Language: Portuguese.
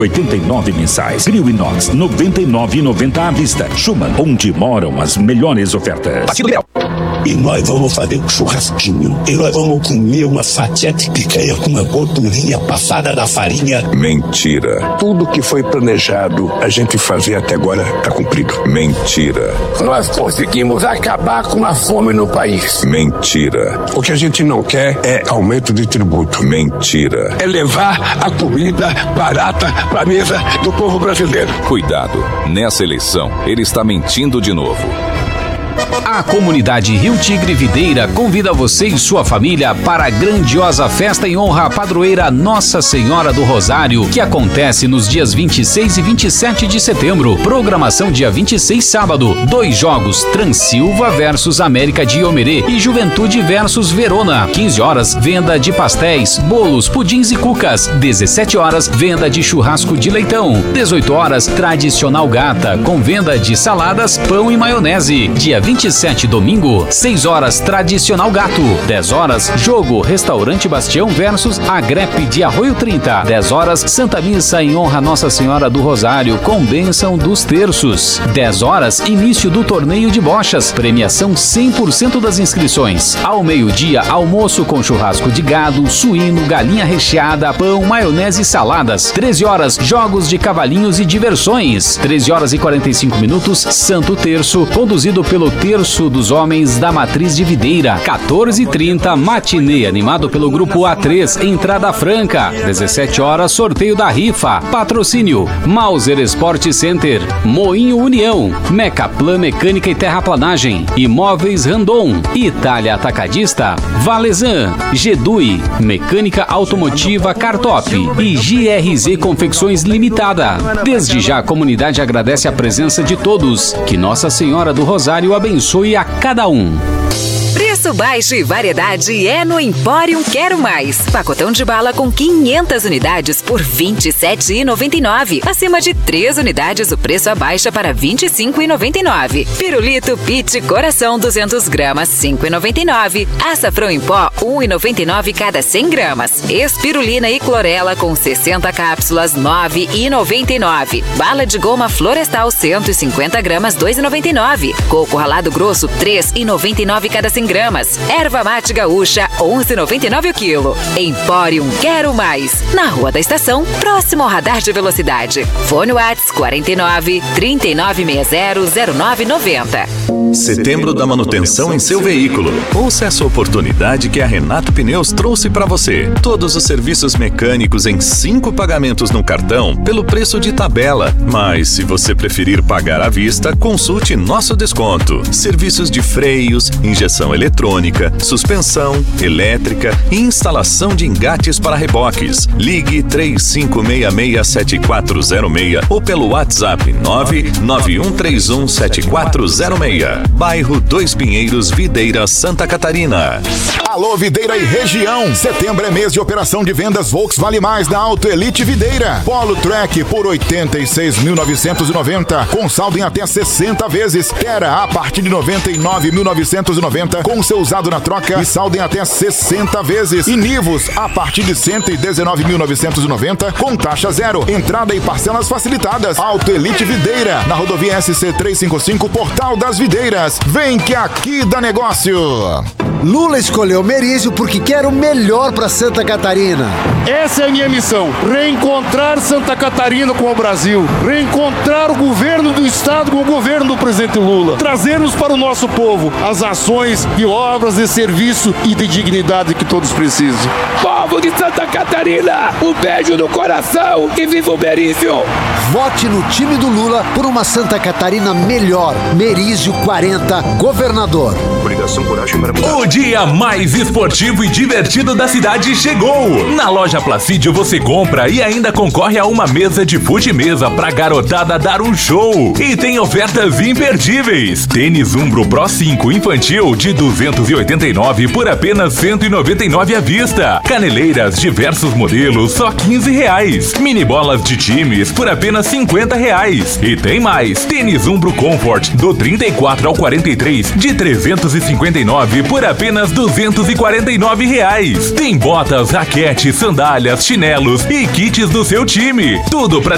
89 mensais. Grill inox, R$ 99,90 à vista. Schumann, onde moram as melhores ofertas. E nós vamos fazer um churrasquinho. E nós vamos comer uma fatia de picanha com uma gordurinha passada na farinha. Mentira. Tudo que foi planejado a gente fazer até agora está cumprido. Mentira. Nós conseguimos acabar com a fome no país. Mentira. O que a gente não quer é aumento de tributo. Mentira. É levar a comida barata para a mesa do povo brasileiro. Cuidado. Nessa eleição, ele está mentindo de novo. A comunidade Rio Tigre Videira convida você e sua família para a grandiosa festa em honra à padroeira Nossa Senhora do Rosário, que acontece nos dias 26 e 27 de setembro. Programação dia 26, sábado. 2 jogos, Transilva versus América de Iomerê e Juventude versus Verona. 15 horas, venda de pastéis, bolos, pudins e cucas. 17 horas, venda de churrasco de leitão. 18 horas, tradicional gata, com venda de saladas, pão e maionese. Dia 27, domingo, 6 horas, tradicional gato. 10 horas, jogo, restaurante Bastião versus Agrepe de Arroio 30. 10 horas, Santa Missa em honra a Nossa Senhora do Rosário, com bênção dos terços. 10 horas, início do torneio de bochas, premiação 100% das inscrições. Ao meio-dia, almoço com churrasco de gado, suíno, galinha recheada, pão, maionese e saladas. 13 horas, jogos de cavalinhos e diversões. 13 horas e 45 minutos, Santo Terço, conduzido pelo Terço dos Homens da Matriz de Videira. 14h30, matinê animado pelo grupo A3, entrada franca. 17 horas, sorteio da rifa. Patrocínio Mauser Sport Center, Moinho União, Mecaplan Mecânica e Terraplanagem, Imóveis Randon, Itália Atacadista, Valezan, Gedui, Mecânica Automotiva Cartop e GRZ Confecções Limitada. Desde já a comunidade agradece a presença de todos. Que Nossa Senhora do Rosário abençoe a cada um. Preço baixo e variedade é no Empório Quero Mais. Pacotão de bala com 500 unidades por R$ 27,99. Acima de 3 unidades, o preço abaixa para R$ 25,99. Pirulito Pit Coração 200 gramas, R$ 5,99. Açafrão em pó, R$ 1,99 cada 100 gramas. Espirulina e clorela com 60 cápsulas, R$ 9,99. Bala de goma florestal 150 gramas, R$ 2,99. Coco ralado grosso, R$ 3,99 cada 100 gramas. Erva mate gaúcha, R$ 11,99 o quilo. Empório Quero Mais. Na Rua da Estação, próximo ao radar de velocidade. Fone Whats 49 3960 0990. Setembro da manutenção em seu veículo. Ouça essa oportunidade que a Renato Pneus trouxe para você. Todos os serviços mecânicos em 5 pagamentos no cartão pelo preço de tabela. Mas se você preferir pagar à vista, consulte nosso desconto. Serviços de freios, injeção eletrônica, suspensão, elétrica e instalação de engates para reboques. Ligue 3566-7406 ou pelo WhatsApp 991317406. Bairro Dois Pinheiros, Videira, Santa Catarina. Alô, Videira e região. Setembro é mês de operação de vendas Volks Vale Mais da Auto Elite Videira. Polo Track por R$ 86.990, com saldo em até 60 vezes. Terra a partir de R$ 99.990, com seu usado na troca e saldo em até 60 vezes. E Nivus a partir de R$ 119.990, com taxa zero. Entrada e parcelas facilitadas. Auto Elite Videira, na rodovia SC 355, Portal das Videiras. Vem que aqui dá negócio. Lula escolheu Merizio porque quer o melhor para Santa Catarina. Essa é a minha missão: reencontrar Santa Catarina com o Brasil, reencontrar o governo do estado com o governo do presidente Lula, trazermos para o nosso povo as ações de obras, de serviço e de dignidade que todos precisam. Povo de Santa Catarina, um beijo no coração e viva o Merizio! Vote no time do Lula por uma Santa Catarina melhor. Merizio 40, governador. Coligação Coragem para Mudar. O dia mais esportivo e divertido da cidade chegou! Na loja Placídio você compra e ainda concorre a uma mesa de fute-mesa pra garotada dar um show. E tem ofertas imperdíveis. Tênis Umbro Pro 5 infantil de 289 por apenas 199 à vista. Caneleiras diversos modelos só R$15. Mini bolas de times por apenas R$50. E tem mais. Tênis Umbro Comfort do 34 ao 43 de 359 por apenas R$249. Tem botas, raquete, sandálias, chinelos e kits do seu time. Tudo pra